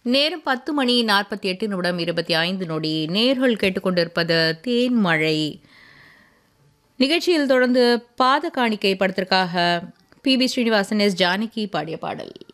நேரம் 10 மணி 48 நிமிடம் 25 நொடி. நேர்கள் கேட்டுக்கொண்டிருப்பது தேன்மழை நிகழ்ச்சியில் தொடர்ந்து பாத காணிக்கை படத்திற்காக பி.பி. ஸ்ரீனிவாசன், எஸ். ஜானகி பாடிய பாடல்.